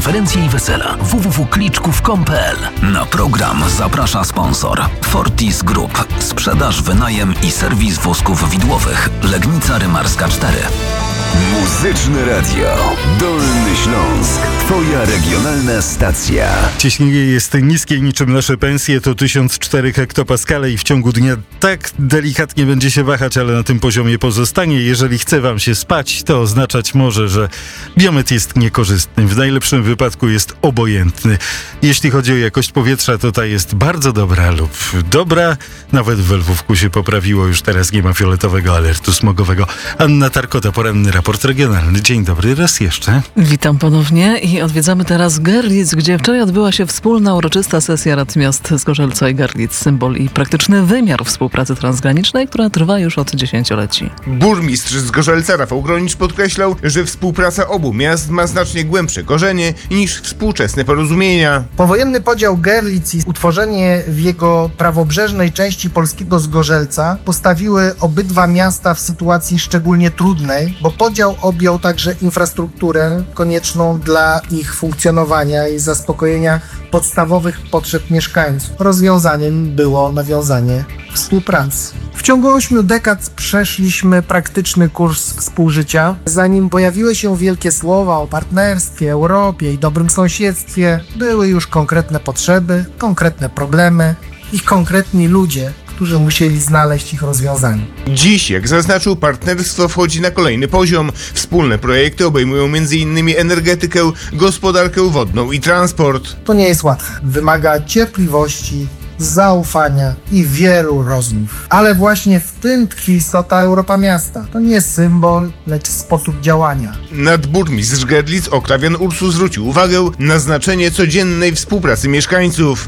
Konferencje i wesela www.kliczków.com.pl. Na program zaprasza sponsor Fortis Group. Sprzedaż, wynajem i serwis wózków widłowych. Legnica Rymarska 4. Muzyczne Radio Dolny Śląsk. Twoja regionalna stacja. Ciśnienie jest niskie niczym nasze pensje, to 1004 hektopaskale i w ciągu dnia tak delikatnie będzie się wahać, ale na tym poziomie pozostanie. Jeżeli chce wam się spać, to oznaczać może, że biometr jest niekorzystny. W najlepszym wypadku jest obojętny. Jeśli chodzi o jakość powietrza, to ta jest bardzo dobra lub dobra. Nawet w Lwówku się poprawiło, już teraz nie ma fioletowego alertu smogowego. Anna Tarkota, poranny raport regionalny. Dzień dobry raz jeszcze. Witam ponownie i odwiedzamy teraz Görlitz, gdzie wczoraj odbyła się wspólna uroczysta sesja Rad Miast Zgorzelca i Görlitz. Symbol i praktyczny wymiar współpracy transgranicznej, która trwa już od dziesięcioleci. Burmistrz Zgorzelca Rafał Gronicz podkreślał, że współpraca obu miast ma znacznie głębsze korzenie niż współczesne porozumienia. Powojenny podział Görlitz i utworzenie w jego prawobrzeżnej części polskiego Zgorzelca postawiły obydwa miasta w sytuacji szczególnie trudnej, bo podział objął także infrastrukturę konieczną dla ich funkcjonowania i zaspokojenia podstawowych potrzeb mieszkańców. Rozwiązaniem było nawiązanie współpracy. W ciągu 8 dekad przeszliśmy praktyczny kurs współżycia. Zanim pojawiły się wielkie słowa o partnerstwie, Europie i dobrym sąsiedztwie, były już konkretne potrzeby, konkretne problemy i konkretni ludzie, którzy musieli znaleźć ich rozwiązanie. Dziś, jak zaznaczył, partnerstwo wchodzi na kolejny poziom. Wspólne projekty obejmują m.in. energetykę, gospodarkę wodną i transport. To nie jest łatwe. Wymaga cierpliwości, zaufania i wielu rozmów. Ale właśnie w tym tkwi istota Europa Miasta. To nie symbol, lecz sposób działania. Nadburmistrz Görlitz Oktawian Ursus zwrócił uwagę na znaczenie codziennej współpracy mieszkańców.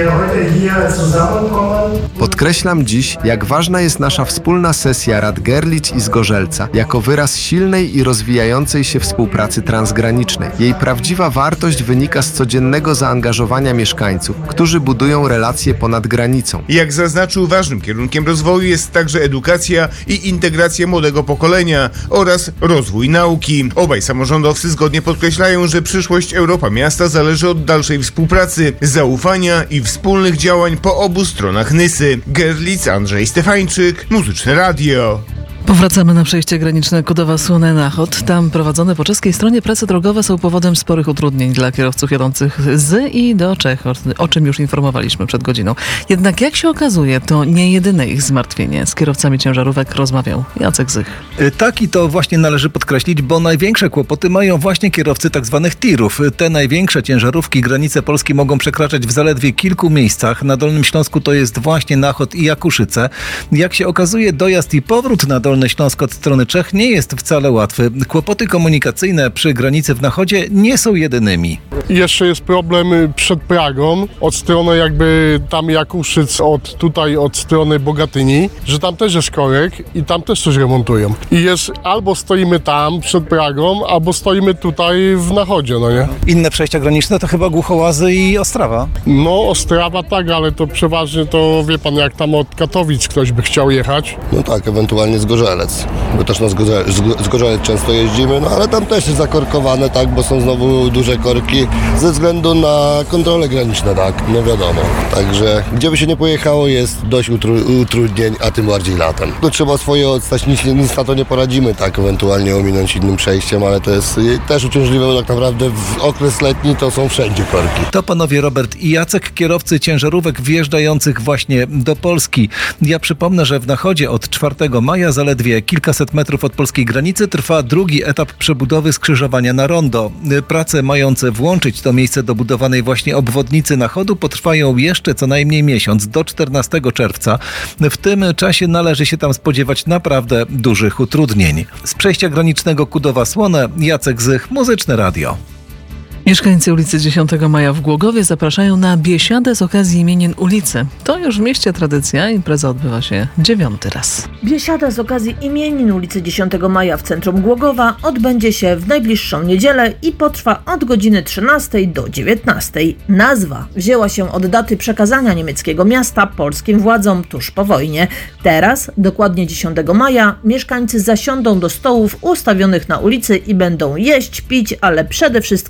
Podkreślam dziś, jak ważna jest nasza wspólna sesja Rad Görlitz i Zgorzelca jako wyraz silnej i rozwijającej się współpracy transgranicznej. Jej prawdziwa wartość wynika z codziennego zaangażowania mieszkańców, którzy budują relacje ponad granicą. Jak zaznaczył, ważnym kierunkiem rozwoju jest także edukacja i integracja młodego pokolenia oraz rozwój nauki. Obaj samorządowcy zgodnie podkreślają, że przyszłość Europa Miasta zależy od dalszej współpracy, zaufania i wspólnych działań po obu stronach Nysy. Görlitz, Andrzej Stefańczyk, Muzyczne Radio. Powracamy na przejście graniczne Kudowa-Słone-Nachod. Tam prowadzone po czeskiej stronie prace drogowe są powodem sporych utrudnień dla kierowców jadących z i do Czech, o czym już informowaliśmy przed godziną. Jednak jak się okazuje, to nie jedyne ich zmartwienie. Z kierowcami ciężarówek rozmawiał Jacek Zych. Tak, i to właśnie należy podkreślić, bo największe kłopoty mają właśnie kierowcy tzw. tirów. Te największe ciężarówki granice Polski mogą przekraczać w zaledwie kilku miejscach. Na Dolnym Śląsku to jest właśnie Nachod i Jakuszyce. Jak się okazuje, dojazd i powrót na Dolny Śląsk od strony Czech nie jest wcale łatwy. Kłopoty komunikacyjne przy granicy w Nachodzie nie są jedynymi. Jeszcze jest problem przed Pragą, od strony jakby tam Jakuszyc, od strony Bogatyni, że tam też jest korek i tam też coś remontują. I jest albo stoimy tam przed Pragą, albo stoimy tutaj w Nachodzie, no nie? Inne przejścia graniczne to chyba Głuchołazy i Ostrawa. No Ostrawa tak, ale to przeważnie to wie pan, jak tam od Katowic ktoś by chciał jechać. No tak, ewentualnie Zgorzelec, bo też na Zgorzelec często jeździmy, no ale tam też jest zakorkowane, tak, bo są znowu duże korki ze względu na kontrole graniczne, tak, no wiadomo. Także gdzie by się nie pojechało, jest dość utrudnień, a tym bardziej latem. No trzeba swoje odstać, nic na to nie poradzimy, tak, ewentualnie ominąć innym przejściem, ale to jest też uciążliwe, bo tak naprawdę w okres letni to są wszędzie korki. To panowie Robert i Jacek, kierowcy ciężarówek wjeżdżających właśnie do Polski. Ja przypomnę, że w Nachodzie od 4 maja zaledwie kilkaset metrów od polskiej granicy trwa drugi etap przebudowy skrzyżowania na rondo. Prace mające włączyć to miejsce do budowanej właśnie obwodnicy Nachodu potrwają jeszcze co najmniej miesiąc, do 14 czerwca. W tym czasie należy się tam spodziewać naprawdę dużych utrudnień. Z przejścia granicznego Kudowa-Słone, Jacek Zych, Muzyczne Radio. Mieszkańcy ulicy 10 Maja w Głogowie zapraszają na biesiadę z okazji imienin ulicy. To już w mieście tradycja, impreza odbywa się 9. raz. Biesiada z okazji imienin ulicy 10 Maja w centrum Głogowa odbędzie się w najbliższą niedzielę i potrwa od godziny 13 do 19. Nazwa wzięła się od daty przekazania niemieckiego miasta polskim władzom tuż po wojnie. Teraz, dokładnie 10 maja, mieszkańcy zasiądą do stołów ustawionych na ulicy i będą jeść, pić, ale przede wszystkim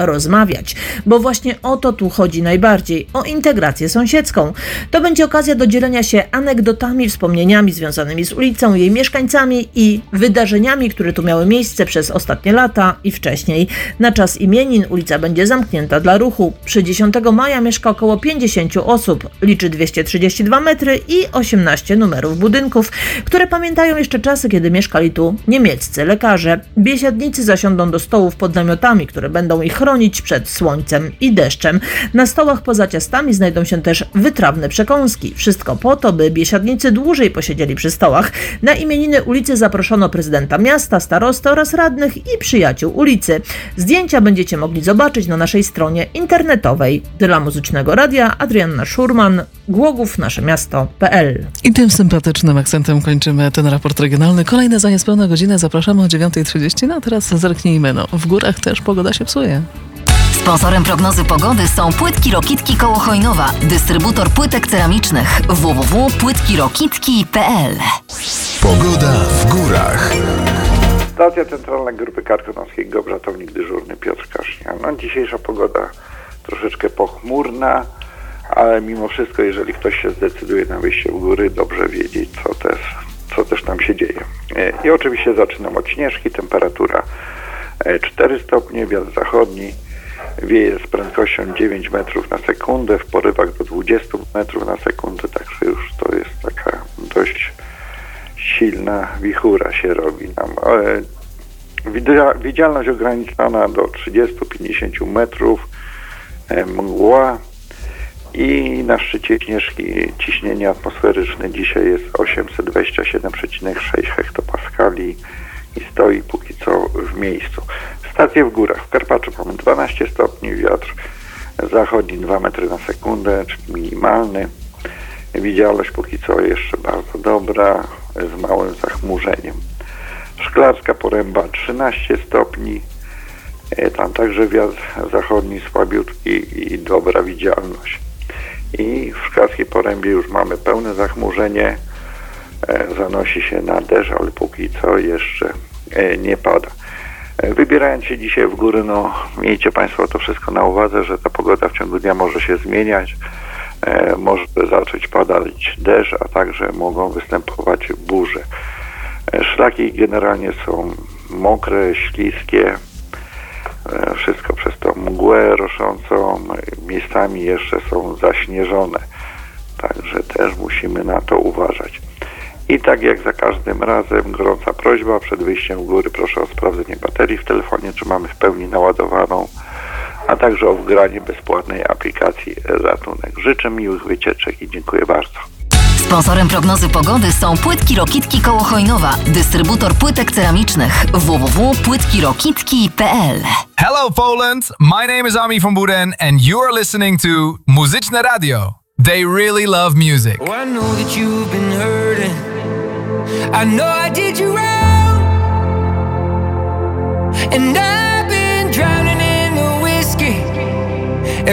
rozmawiać, bo właśnie o to tu chodzi najbardziej, o integrację sąsiedzką. To będzie okazja do dzielenia się anegdotami, wspomnieniami związanymi z ulicą, jej mieszkańcami i wydarzeniami, które tu miały miejsce przez ostatnie lata i wcześniej. Na czas imienin ulica będzie zamknięta dla ruchu. Przy 10 maja mieszka około 50 osób, liczy 232 metry i 18 numerów budynków, które pamiętają jeszcze czasy, kiedy mieszkali tu niemieccy lekarze. Biesiadnicy zasiądą do stołów pod namiotami, które będą ich chronić przed słońcem i deszczem. Na stołach poza ciastami znajdą się też wytrawne przekąski. Wszystko po to, by biesiadnicy dłużej posiedzieli przy stołach. Na imieniny ulicy zaproszono prezydenta miasta, starostę oraz radnych i przyjaciół ulicy. Zdjęcia będziecie mogli zobaczyć na naszej stronie internetowej. Dla Muzycznego Radia Adrianna Szurman, Głogów, naszemiasto.pl. I tym sympatycznym akcentem kończymy ten raport regionalny. Kolejne za niespełna godzinę zapraszamy o 9:30. No a teraz zerknijmy. W górach też pogoda się psuje. Sponsorem prognozy pogody są Płytki Rokitki koło Chojnowa, dystrybutor płytek ceramicznych www.płytkirokitki.pl. Pogoda w górach. Stacja Centralna Grupy Karkonoskiej, Gobrzatownik dyżurny Piotr Kasznian. Dzisiejsza pogoda troszeczkę pochmurna, ale mimo wszystko, jeżeli ktoś się zdecyduje na wyjście w góry, dobrze wiedzieć, co też tam się dzieje. I oczywiście zaczynam od Śnieżki, temperatura 4 stopnie, wiatr zachodni, wieje z prędkością 9 metrów na sekundę, w porywach do 20 metrów na sekundę, także już to jest taka dość silna wichura się robi nam. Widzialność ograniczona do 30-50 metrów, mgła i na szczycie Śnieżki ciśnienie atmosferyczne dzisiaj jest 827,6 hektopaskali i stoi póki co w miejscu. Stacje w górach. W Karpaczu mamy 12 stopni, wiatr zachodni 2 metry na sekundę, czyli minimalny. Widzialność póki co jeszcze bardzo dobra, z małym zachmurzeniem. Szklarska Poręba 13 stopni, tam także wiatr zachodni słabiutki i dobra widzialność. I w Szklarskiej Porębie już mamy pełne zachmurzenie, zanosi się na deszcz, ale póki co jeszcze nie pada. Wybierając się dzisiaj w góry, miejcie Państwo to wszystko na uwadze, że ta pogoda w ciągu dnia może się zmieniać, może zacząć padać deszcz, a także mogą występować burze. Szlaki generalnie są mokre, śliskie, wszystko przez tą mgłę roszącą, miejscami jeszcze są zaśnieżone, także też musimy na to uważać. I tak jak za każdym razem, gorąca prośba przed wyjściem w góry, proszę o sprawdzenie baterii w telefonie, czy mamy w pełni naładowaną, a także o wgranie bezpłatnej aplikacji Ratunek. Życzę miłych wycieczek i dziękuję bardzo. Sponsorem prognozy pogody są Płytki Rokitki koło Chojnowa, dystrybutor płytek ceramicznych www.płytkirokitki.pl. Hello Poland, my name is Ami van Buren and you are listening to Muzyczne Radio. They really love music. Oh, I know that you've been hurting. I know I did you wrong. And I